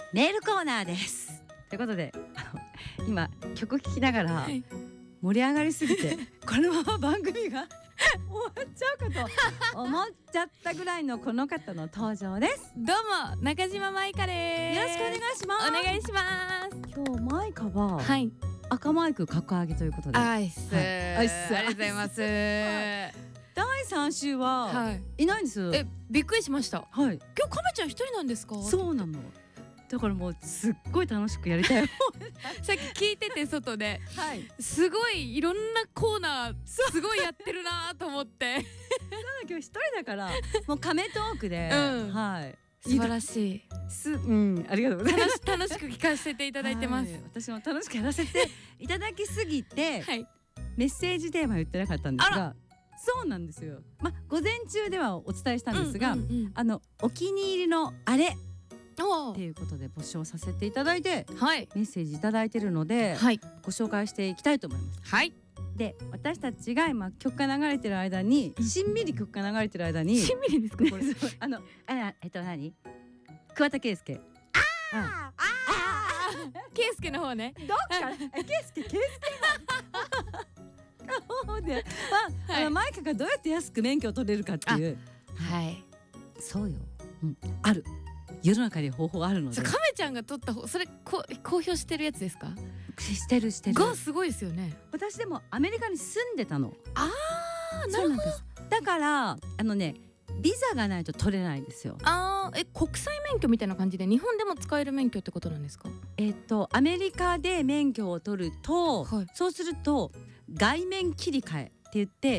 メールコーナーです。ということで今曲聴きながら盛り上がりすぎてこのまま番組が終わっちゃうかと思っちゃったぐらいのこの方の登場です。 どうも中島舞香です。 よろしくお願いします。 お願いします。 今日舞香は、 はい、 赤マイク格上げということで、 アイス、 はい、アイスありがとうございます、 はい、第3週は、 はい、 いないんです。 びっくりしました。 はい、 今日亀ちゃん一人なんですか？そうなの。だからもうすっごい楽しくやりたいさっき聞いてて外で、はい、すごいいろんなコーナーすごいやってるなと思って今日一人だからもう亀トークで、はい、 素晴らしい。 ありがとうございます。 楽しく聞かせていただいてます。 私も楽しくやらせていただきすぎて、はい、メッセージテーマ言ってなかったんですが、そうなんですよ。午前中ではお伝えしたんですが、お気に入りのあれっていうことで募集をさせていただいて、はい、メッセージいただいてるので、はい、ご紹介していきたいと思います。はい。で、私たちが今曲が流れてる間に、しんみり曲が流れてる間に、しんみりですかこれ？何？桑田佳祐。 佳祐の方ね。 どっから？佳祐ので、マイクがどうやって安く免許を取れるかっていう。はい。そうよ。ある。世の中に方法あるので。亀ちゃんが取った方、それ公表してるやつですか？ してるがすごいですよね。 私でもアメリカに住んでたの。 なるほど。 だからビザがないと取れないんですよ。 国際免許みたいな感じで日本でも使える免許ってことなんですか？ アメリカで免許を取ると、そうすると外面切り替えって言って